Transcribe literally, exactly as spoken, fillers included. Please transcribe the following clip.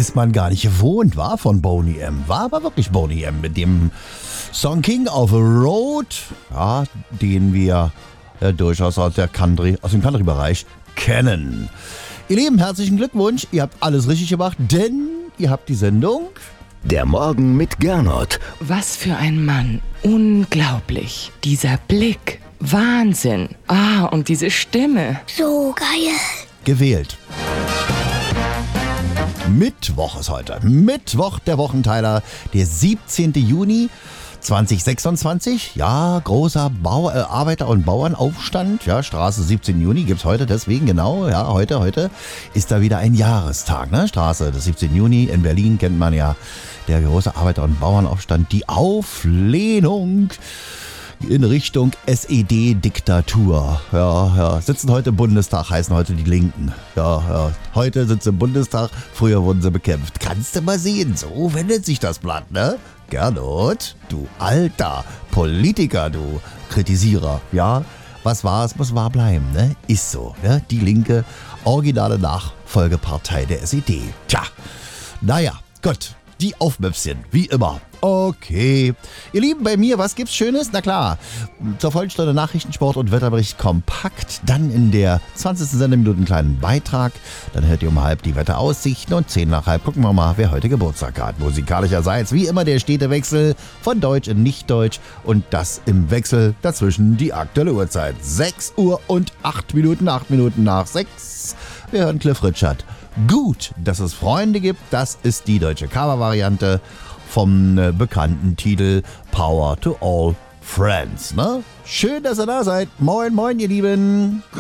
ist man gar nicht gewohnt, war von Boney M. War aber wirklich Boney M. mit dem Song King of the Road, ja, den wir äh, durchaus aus, der Country, aus dem Country-Bereich kennen. Ihr Lieben, herzlichen Glückwunsch. Ihr habt alles richtig gemacht, denn ihr habt die Sendung Der Morgen mit Gernot. Was für ein Mann. Unglaublich. Dieser Blick. Wahnsinn. Ah, und diese Stimme. So geil. gewählt. Mittwoch ist heute. Mittwoch, der Wochenteiler, der siebzehnten Juni zweitausendsechsundzwanzig. Ja, großer Bau- äh, Arbeiter- und Bauernaufstand. Ja, Straße siebzehnten Juni gibt's heute, deswegen genau. Ja, heute, heute ist da wieder ein Jahrestag. Ne? Straße des siebzehnten Juni in Berlin kennt man ja. Der große Arbeiter- und Bauernaufstand. Die Auflehnung in Richtung S E D-Diktatur. Ja, ja. Sitzen heute im Bundestag, heißen heute die Linken. Ja, ja. Heute sind sie im Bundestag, früher wurden sie bekämpft. Kannst du mal sehen, so wendet sich das Blatt, ne? Gernot, du alter Politiker, du Kritisierer, ja? Was war es, muss wahr bleiben, ne? Ist so, ne? Die linke, originale Nachfolgepartei der S E D. Tja, naja, gut. Die Aufmöpschen, wie immer. Okay. Ihr Lieben, bei mir, was gibt's Schönes? Na klar, zur vollen Stunde Nachrichtensport und Wetterbericht kompakt. Dann in der zwanzigsten Sendeminute einen kleinen Beitrag. Dann hört ihr um halb die Wetteraussichten und zehn nach halb gucken wir mal, wer heute Geburtstag hat. Musikalischerseits wie immer der stete Wechsel von Deutsch in Nicht-Deutsch und das im Wechsel dazwischen die aktuelle Uhrzeit. sechs Uhr und acht Minuten, acht Minuten nach sechs. Wir hören Cliff Richard. Gut, dass es Freunde gibt, das ist die deutsche Cover-Variante vom äh, bekannten Titel Power to All Friends. Ne? Schön, dass ihr da seid. Moin, moin, ihr Lieben.